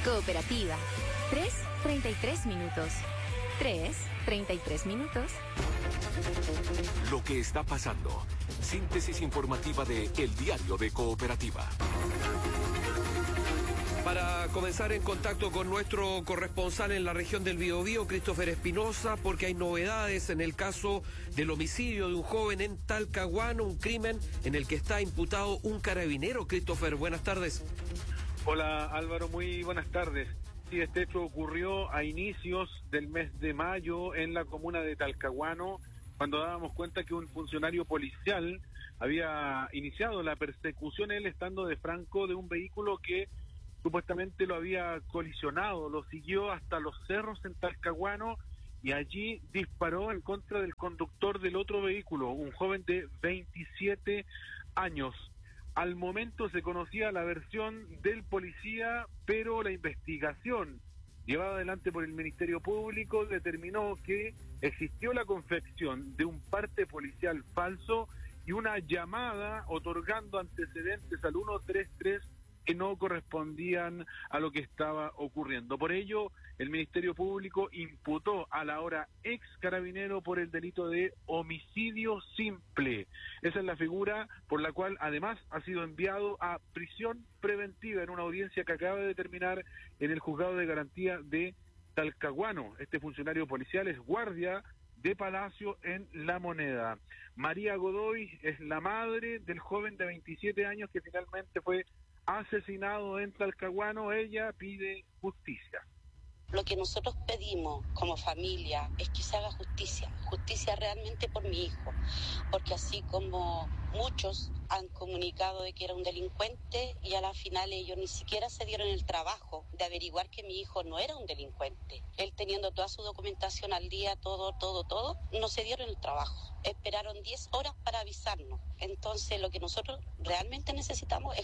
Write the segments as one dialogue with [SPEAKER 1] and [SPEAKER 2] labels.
[SPEAKER 1] Cooperativa. 3:33 minutos. 3:33 minutos.
[SPEAKER 2] Lo que está pasando. Síntesis informativa de El Diario de Cooperativa.
[SPEAKER 3] Para comenzar en contacto con nuestro corresponsal en la región del Biobío, Christopher Espinosa, porque hay novedades en el caso del homicidio de un joven en Talcahuano, un crimen en el que está imputado un carabinero. Christopher, buenas tardes.
[SPEAKER 4] Hola Álvaro, muy buenas tardes. Sí, este hecho ocurrió a inicios del mes de mayo en la comuna de Talcahuano, cuando dábamos cuenta que un funcionario policial había iniciado la persecución, él estando de franco, de un vehículo que supuestamente lo había colisionado, lo siguió hasta los cerros en Talcahuano y allí disparó en contra del conductor del otro vehículo, un joven de 27 años. Al momento se conocía la versión del policía, pero la investigación llevada adelante por el Ministerio Público determinó que existió la confección de un parte policial falso y una llamada otorgando antecedentes al 133 que no correspondían a lo que estaba ocurriendo. Por ello, el Ministerio Público imputó al ahora ex carabinero por el delito de homicidio simple. Esa es la figura por la cual además ha sido enviado a prisión preventiva en una audiencia que acaba de terminar en el Juzgado de Garantía de Talcahuano. Este funcionario policial es guardia de Palacio en La Moneda. María Godoy es la madre del joven de 27 años que finalmente fue asesinado en Talcahuano. Ella pide justicia.
[SPEAKER 5] Lo que nosotros pedimos como familia es que se haga justicia realmente por mi hijo, porque así como muchos han comunicado de que era un delincuente y a la final ellos ni siquiera se dieron el trabajo de averiguar que mi hijo no era un delincuente. Él teniendo toda su documentación al día, todo, no se dieron el trabajo. Esperaron 10 horas para avisarnos. Entonces lo que nosotros realmente necesitamos es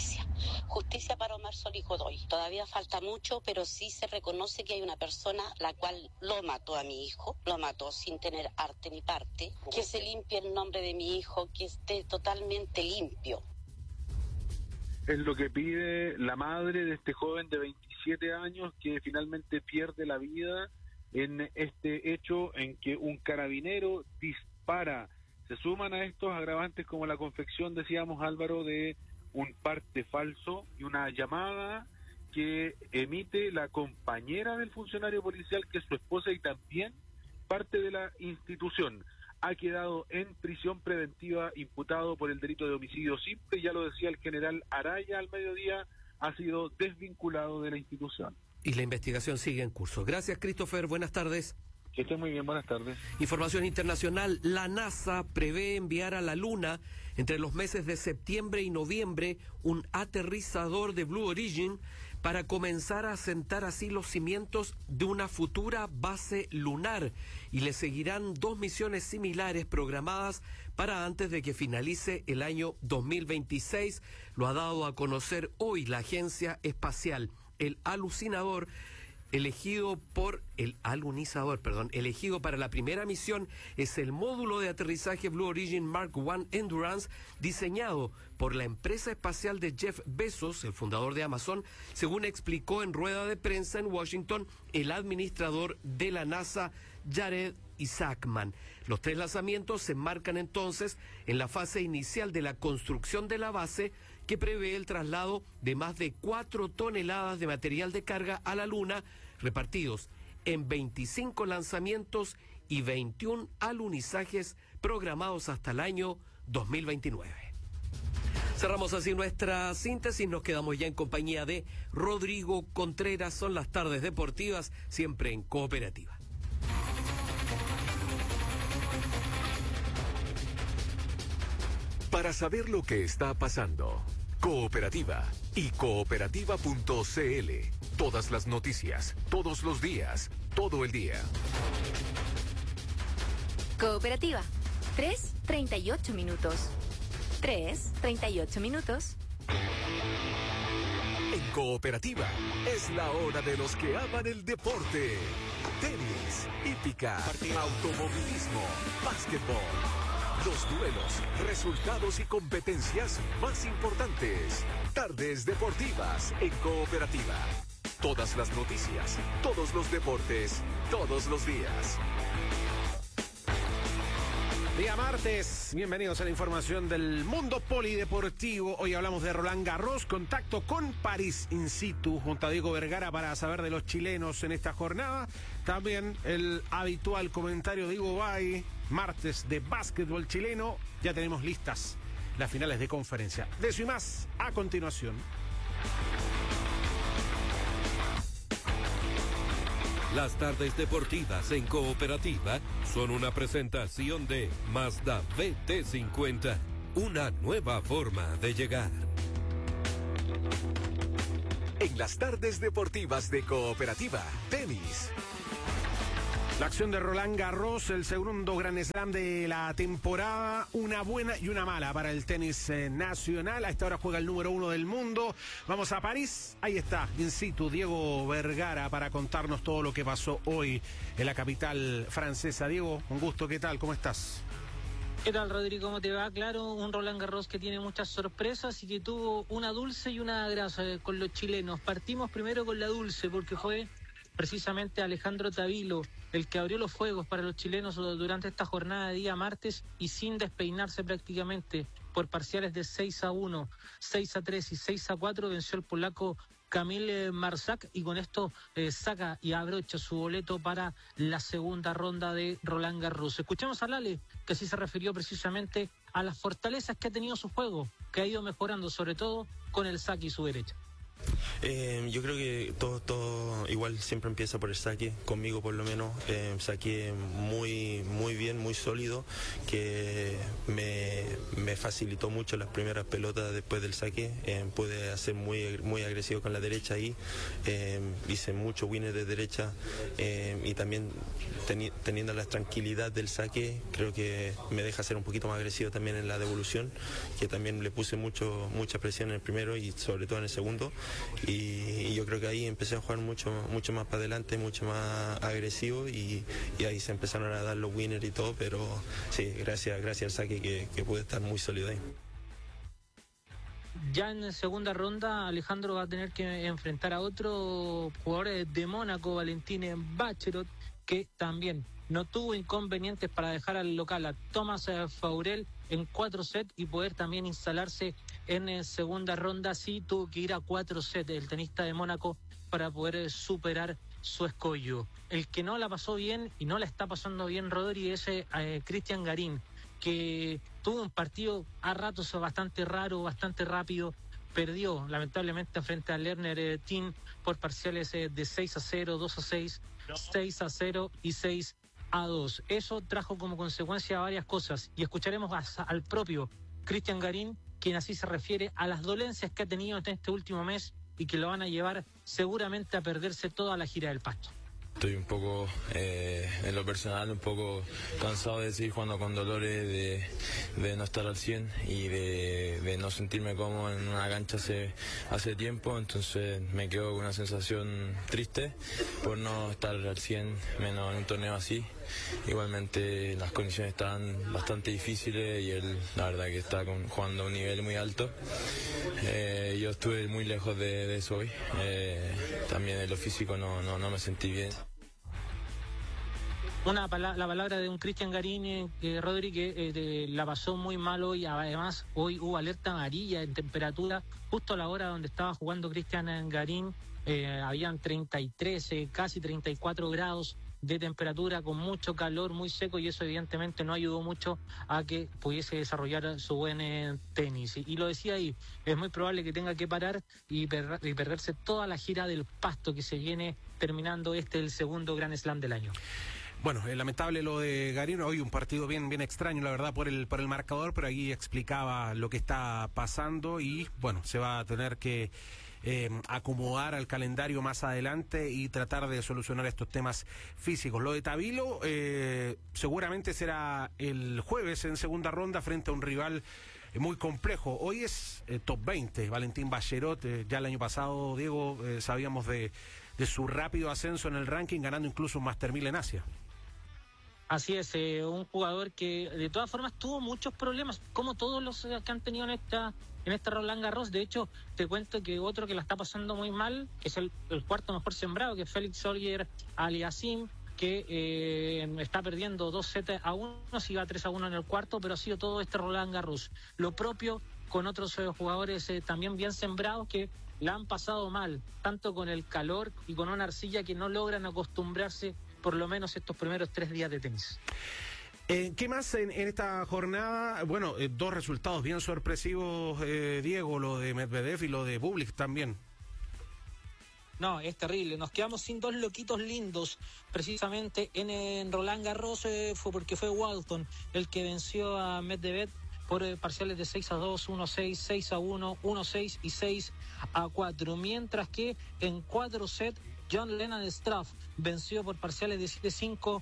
[SPEAKER 5] justicia para Omar Solís Godoy. Todavía falta mucho, pero sí se reconoce que hay una persona la cual lo mató a mi hijo, lo mató sin tener arte ni parte, que se limpie el nombre de mi hijo, que esté totalmente limpio.
[SPEAKER 4] Es lo que pide la madre de este joven de 27 años que finalmente pierde la vida en este hecho en que un carabinero dispara. Se suman a estos agravantes como la confección, decíamos Álvaro, de un parte falso y una llamada que emite la compañera del funcionario policial, que es su esposa y también parte de la institución. Ha quedado en prisión preventiva imputado por el delito de homicidio simple, ya lo decía el general Araya al mediodía, ha sido desvinculado de la institución.
[SPEAKER 3] Y la investigación sigue en curso. Gracias, Christopher. Buenas tardes.
[SPEAKER 4] Que esté muy bien, buenas tardes.
[SPEAKER 3] Información internacional. La NASA prevé enviar a la Luna entre los meses de septiembre y noviembre un aterrizador de Blue Origin para comenzar a sentar así los cimientos de una futura base lunar, y le seguirán 2 misiones similares programadas para antes de que finalice el año 2026. Lo ha dado a conocer hoy la Agencia Espacial. El alunizador elegido para la primera misión es el módulo de aterrizaje Blue Origin Mark I Endurance, diseñado por la empresa espacial de Jeff Bezos, el fundador de Amazon, según explicó en rueda de prensa en Washington el administrador de la NASA, Jared Isaacman. Los 3 lanzamientos se enmarcan entonces en la fase inicial de la construcción de la base, que prevé el traslado de más de 4 toneladas de material de carga a la Luna, repartidos en 25 lanzamientos y 21 alunizajes programados hasta el año 2029. Cerramos así nuestra síntesis, nos quedamos ya en compañía de Rodrigo Contreras. Son las tardes deportivas, siempre en Cooperativa.
[SPEAKER 2] Para saber lo que está pasando, Cooperativa y cooperativa.cl. Todas las noticias, todos los días, todo el día.
[SPEAKER 1] Cooperativa. 3:38 minutos. 3:38 minutos.
[SPEAKER 2] En Cooperativa es la hora de los que aman el deporte. Tenis, hípica, automovilismo, básquetbol. Los duelos, resultados y competencias más importantes. Tardes deportivas en Cooperativa. Todas las noticias, todos los deportes, todos los días.
[SPEAKER 6] Día martes, bienvenidos a la información del mundo polideportivo. Hoy hablamos de Roland Garros, contacto con París in situ, junto a Diego Vergara para saber de los chilenos en esta jornada. También el habitual comentario de Ivo Bay, martes de básquetbol chileno. Ya tenemos listas las finales de conferencia. De eso y más, a continuación.
[SPEAKER 7] Las tardes deportivas en Cooperativa son una presentación de Mazda BT50, una nueva forma de llegar.
[SPEAKER 2] En las tardes deportivas de Cooperativa, tenis.
[SPEAKER 6] La acción de Roland Garros, el segundo Grand Slam de la temporada, una buena y una mala para el tenis nacional. A esta hora juega el número 1 del mundo. Vamos a París, ahí está, in situ, Diego Vergara para contarnos todo lo que pasó hoy en la capital francesa. Diego, un gusto, ¿qué tal? ¿Cómo estás?
[SPEAKER 8] ¿Qué tal, Rodrigo? ¿Cómo te va? Claro, un Roland Garros que tiene muchas sorpresas y que tuvo una dulce y una grasa con los chilenos. Partimos primero con la dulce porque fue precisamente Alejandro Tavilo el que abrió los fuegos para los chilenos durante esta jornada de día martes y sin despeinarse prácticamente por parciales de 6-1, 6-3 y 6-4 venció el polaco Kamil Marsak y con esto saca y abrocha su boleto para la segunda ronda de Roland Garros. Escuchemos a Lale, que así se refirió precisamente a las fortalezas que ha tenido su juego, que ha ido mejorando sobre todo con el saque y su derecha.
[SPEAKER 9] Yo creo que todo igual siempre empieza por el saque, conmigo por lo menos. Saqué muy bien, muy sólido, que me facilitó mucho las primeras pelotas después del saque. Pude hacer muy agresivo con la derecha ahí, hice mucho winner de derecha y también teniendo la tranquilidad del saque, creo que me deja ser un poquito más agresivo también en la devolución, que también le puse mucha presión en el primero y sobre todo en el segundo. Y yo creo que ahí empecé a jugar mucho más para adelante, mucho más agresivo y ahí se empezaron a dar los winners y todo, pero sí, gracias al saque que pude estar muy sólido ahí.
[SPEAKER 8] Ya en segunda ronda Alejandro va a tener que enfrentar a otro jugador de Mónaco, Valentín Bachelot, que también no tuvo inconvenientes para dejar al local a Thomas Faurel en 4 sets y poder también instalarse en segunda ronda. Sí tuvo que ir a 4 sets el tenista de Mónaco para poder superar su escollo. El que no la pasó bien y no la está pasando bien, Rodri, es Cristian Garín, que tuvo un partido a ratos bastante raro, bastante rápido. Perdió lamentablemente frente a Lerner Team por parciales de 6-0, 2-6, 6-0 y 6-2. Eso trajo como consecuencia varias cosas y escucharemos al propio Cristian Garín, quien así se refiere a las dolencias que ha tenido en este último mes y que lo van a llevar seguramente a perderse toda la gira del Pasto.
[SPEAKER 10] Estoy un poco, en lo personal, un poco cansado de seguir jugando con dolores, de no estar al 100 y de no sentirme cómodo en una cancha hace tiempo. Entonces me quedo con una sensación triste por no estar al 100, menos en un torneo así. Igualmente las condiciones estaban bastante difíciles y él, la verdad, que está jugando a un nivel muy alto. Yo estuve muy lejos de eso hoy. También en lo físico no me sentí bien.
[SPEAKER 8] La palabra de un Cristian Garín, Rodri, que la pasó muy malo y además hoy hubo alerta amarilla en temperatura justo a la hora donde estaba jugando Cristian Garín. Habían 33, casi 34 grados de temperatura, con mucho calor, muy seco, y eso evidentemente no ayudó mucho a que pudiese desarrollar su buen tenis. Y lo decía ahí, es muy probable que tenga que parar y perderse toda la gira del Pasto que se viene terminando el segundo Grand Slam del año.
[SPEAKER 6] Bueno, lamentable lo de Garín, hoy un partido bien extraño, la verdad, por el marcador, pero ahí explicaba lo que está pasando y, bueno, se va a tener que acomodar al calendario más adelante y tratar de solucionar estos temas físicos. Lo de Tavilo seguramente será el jueves en segunda ronda frente a un rival muy complejo. Hoy es top 20, Valentín Bachelot. Ya el año pasado, Diego, sabíamos de su rápido ascenso en el ranking, ganando incluso un Master 1000 en Asia.
[SPEAKER 8] Así es, un jugador que de todas formas tuvo muchos problemas, como todos los que han tenido en en este Roland Garros. De hecho, te cuento que otro que la está pasando muy mal, que es el cuarto mejor sembrado, que es Félix Auger-Aliassime, que está perdiendo 2-7-1, si va 3-1 en el cuarto, pero ha sido todo este Roland Garros. Lo propio con otros jugadores también bien sembrados que la han pasado mal, tanto con el calor y con una arcilla que no logran acostumbrarse por lo menos estos primeros 3 días de tenis.
[SPEAKER 6] ¿Qué más en esta jornada? Bueno, 2 resultados bien sorpresivos, Diego, lo de Medvedev y lo de Bublik también.
[SPEAKER 8] No, es terrible. Nos quedamos sin 2 loquitos lindos. Precisamente en Roland Garros fue porque fue Walton el que venció a Medvedev por parciales de 6-2, 1-6, 6-1, 1-6 y 6-4. Mientras que en 4 sets, John Lennon Struff venció por parciales de 7-5,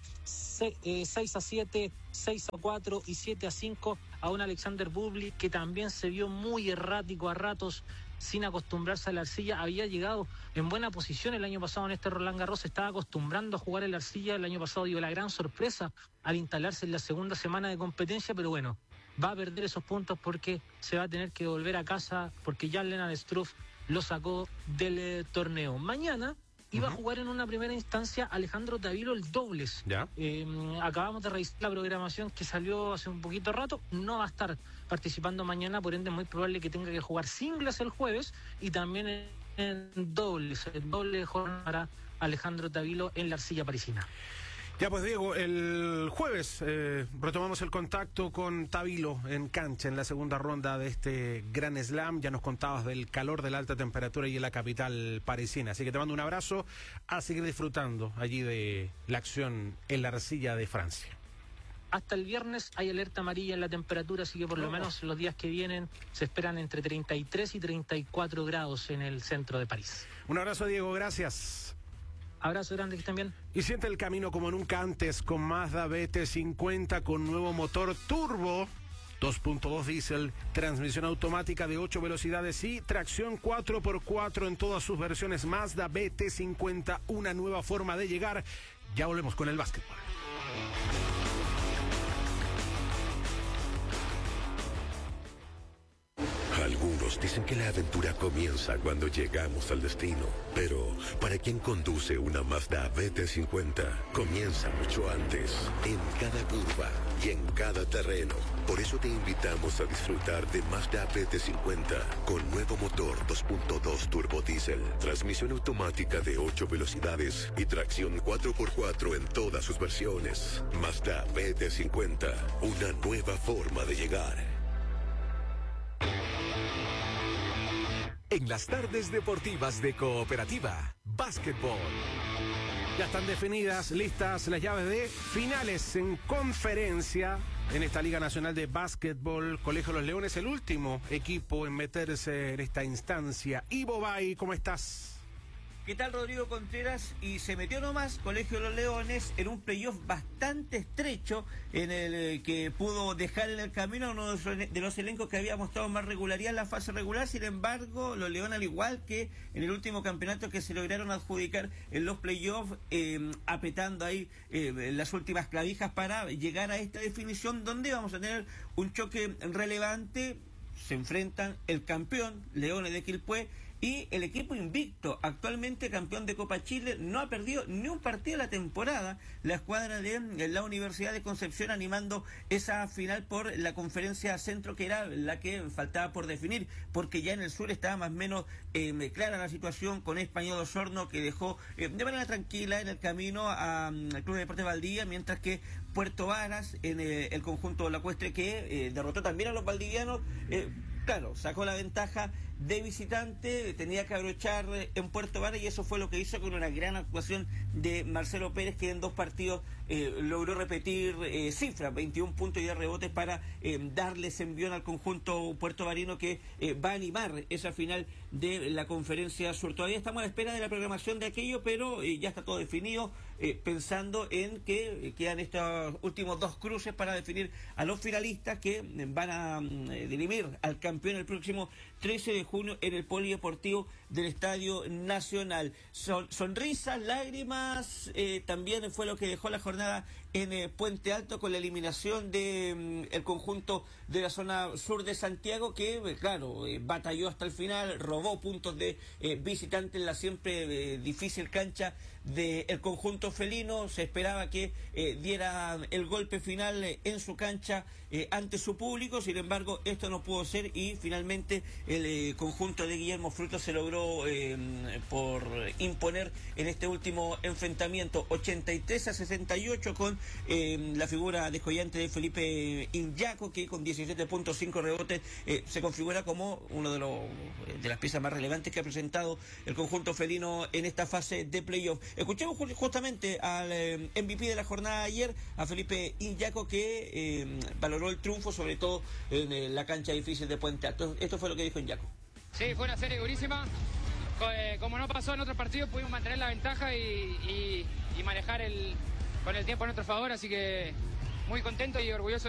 [SPEAKER 8] 6-7, 6-4 y 7-5 a un Alexander Bublik que también se vio muy errático a ratos, sin acostumbrarse a la arcilla. Había llegado en buena posición el año pasado en este Roland Garros, se estaba acostumbrando a jugar en la arcilla. El año pasado dio la gran sorpresa al instalarse en la segunda semana de competencia, pero bueno, va a perder esos puntos porque se va a tener que volver a casa, porque ya Lennart Struff lo sacó del torneo. Mañana iba a jugar en una primera instancia Alejandro Tavilo el dobles.
[SPEAKER 6] ¿Ya?
[SPEAKER 8] Acabamos de revisar la programación que salió hace un poquito de rato. No va a estar participando mañana, por ende es muy probable que tenga que jugar singles el jueves y también en dobles. El doble jornada para Alejandro Tavilo en la arcilla parisina.
[SPEAKER 6] Ya pues, Diego, el jueves retomamos el contacto con Tavilo en cancha en la segunda ronda de este Grand Slam. Ya nos contabas del calor, de la alta temperatura y en la capital parisina. Así que te mando un abrazo, a seguir disfrutando allí de la acción en la arcilla de Francia.
[SPEAKER 8] Hasta el viernes hay alerta amarilla en la temperatura, así que por lo menos los días que vienen se esperan entre 33 y 34 grados en el centro de París.
[SPEAKER 6] Un abrazo, Diego, gracias.
[SPEAKER 8] Abrazo grande, que estén bien.
[SPEAKER 6] Y siente el camino como nunca antes con Mazda BT50 con nuevo motor turbo, 2.2 diésel, transmisión automática de 8 velocidades y tracción 4x4 en todas sus versiones. Mazda BT50, una nueva forma de llegar. Ya volvemos con el básquetbol.
[SPEAKER 2] Algunos dicen que la aventura comienza cuando llegamos al destino, pero para quien conduce una Mazda BT50, comienza mucho antes, en cada curva y en cada terreno. Por eso te invitamos a disfrutar de Mazda BT50 con nuevo motor 2.2 turbo diésel, transmisión automática de 8 velocidades y tracción 4x4 en todas sus versiones. Mazda BT50, una nueva forma de llegar. En las tardes deportivas de Cooperativa, básquetbol.
[SPEAKER 6] Ya están definidas, listas las llaves de finales en conferencia en esta Liga Nacional de Básquetbol. Colegio Los Leones, el último equipo en meterse en esta instancia. Ivo Bay, ¿cómo estás?
[SPEAKER 11] ¿Qué tal, Rodrigo Contreras? Y se metió nomás Colegio Los Leones en un playoff bastante estrecho, en el que pudo dejar en el camino a uno de los elencos que había mostrado más regularidad en la fase regular. Sin embargo, los Leones, al igual que en el último campeonato que se lograron adjudicar en los playoffs, apretando ahí las últimas clavijas para llegar a esta definición, donde vamos a tener un choque relevante. Se enfrentan el campeón, Leones de Quilpué, y el equipo invicto, actualmente campeón de Copa Chile. No ha perdido ni un partido de la temporada la escuadra de la Universidad de Concepción, animando esa final por la conferencia centro, que era la que faltaba por definir, porque ya en el sur estaba más o menos clara la situación con Español Osorno, que dejó de manera tranquila en el camino al Club de Deportes Valdivia, mientras que Puerto Varas, en el conjunto lacuestre, que derrotó también a los valdivianos, claro, sacó la ventaja de visitante, tenía que abrochar en Puerto Varas, y eso fue lo que hizo con una gran actuación de Marcelo Pérez, que en 2 partidos logró repetir cifras, 21 puntos y 10 rebotes para darles envión al conjunto puertovarino, que va a animar esa final de la Conferencia Sur. Todavía estamos a la espera de la programación de aquello, pero ya está todo definido, pensando en que quedan estos últimos 2 cruces para definir a los finalistas, que van a dirimir al campeón el próximo 13 de junio en el Polideportivo del Estadio Nacional. Sonrisas, lágrimas, también fue lo que dejó la jornada en Puente Alto con la eliminación de el conjunto de la zona sur de Santiago, que claro, batalló hasta el final, robó puntos de visitante en la siempre difícil cancha del conjunto felino. Se esperaba que diera el golpe final en su cancha ante su público, sin embargo esto no pudo ser y finalmente el conjunto de Guillermo Frutos se logró por imponer en este último enfrentamiento 83-68 con la figura descollante de Felipe Iñaco, que con 17.5 rebotes se configura como uno de las piezas más relevantes que ha presentado el conjunto felino en esta fase de playoff. Escuchemos justamente al MVP de la jornada de ayer, a Felipe Iñaco, que valoró el triunfo, sobre todo en la cancha difícil de Puente Alto. Esto fue lo que dijo Iñaco.
[SPEAKER 12] Sí, fue una serie durísima. Como no pasó en otros partidos, pudimos mantener la ventaja y manejar con el tiempo a nuestro favor, así que muy contento y orgulloso